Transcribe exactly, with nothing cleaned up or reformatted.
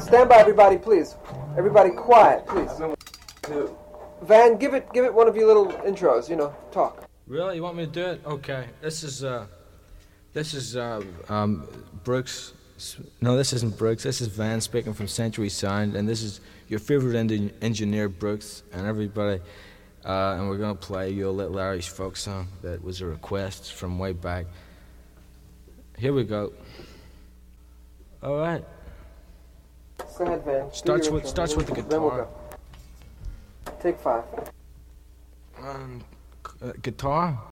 stand by, everybody, please. Everybody, quiet, please. Van, give it, give it one of your little intros. You know, talk. Really, you want me to do it? Okay. This is uh, this is uh, um, Brooks. No, this isn't Brooks. This is Van speaking from Century Sound, and this is your favorite en- engineer, Brooks, and everybody. Uh, and we're gonna play you a little Irish folk song that was a request from way back. Here we go. All right. Go ahead, Van. Starts with starts with the guitar. Then we'll go. Take five. Um, uh, guitar.